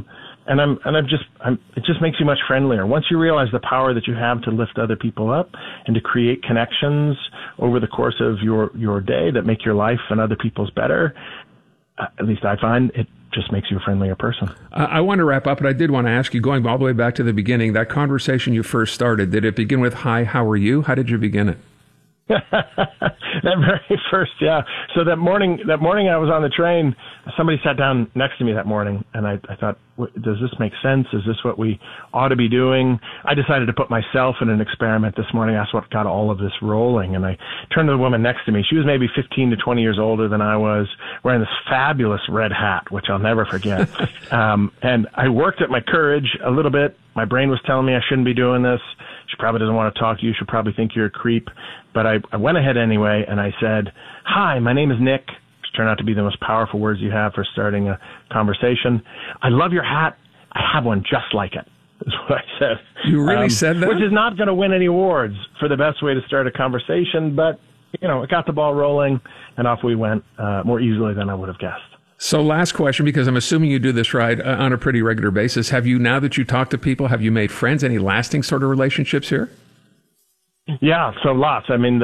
It just makes you much friendlier. Once you realize the power that you have to lift other people up and to create connections over the course of your day that make your life and other people's better, at least I find it just makes you a friendlier person. I want to wrap up, but I did want to ask you, going all the way back to the beginning, that conversation you first started, did it begin with, "Hi, how are you"? How did you begin it? That very first, yeah. So that morning I was on the train, somebody sat down next to me that morning, and I thought, does this make sense? Is this what we ought to be doing? I decided to put myself in an experiment this morning. That's what got all of this rolling. And I turned to the woman next to me. She was maybe 15 to 20 years older than I was, wearing this fabulous red hat, which I'll never forget. And I worked at my courage a little bit. My brain was telling me I shouldn't be doing this. She probably doesn't want to talk to you. She'll probably think you're a creep. But I went ahead anyway, and I said, "Hi, my name is Nick," which turned out to be the most powerful words you have for starting a conversation. "I love your hat. I have one just like it," is what I said. You really said that? Which is not going to win any awards for the best way to start a conversation, but it got the ball rolling, and off we went more easily than I would have guessed. So last question, because I'm assuming you do this ride on a pretty regular basis. Have you, now that you talk to people, have you made friends, any lasting sort of relationships here? Yeah, so lots. I mean,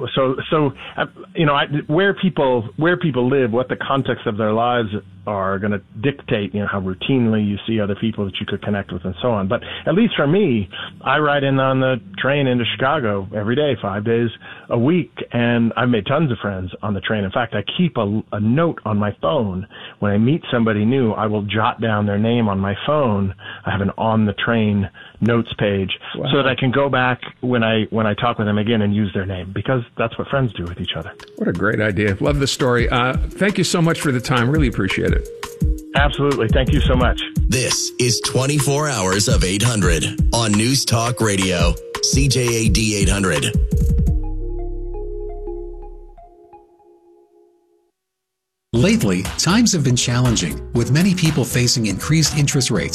where people live, what the context of their lives are going to dictate, how routinely you see other people that you could connect with and so on. But at least for me, I ride in on the train into Chicago every day, 5 days a week, and I've made tons of friends on the train. In fact, I keep a note on my phone. When I meet somebody new, I will jot down their name on my phone. I have an on the train notes page so that I can go back when I talk with them again and use their name, because that's what friends do with each other. What a great idea. Love the story. Thank you so much for the time. Really appreciate it. Absolutely. Thank you so much. This is 24 Hours of 800 on News Talk Radio, CJAD 800. Lately, times have been challenging, with many people facing increased interest rates,